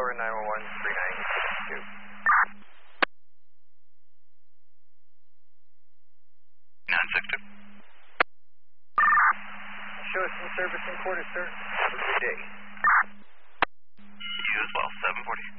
911 3962. Show us some service in quarter, sir. Have a good day. You as well, 740.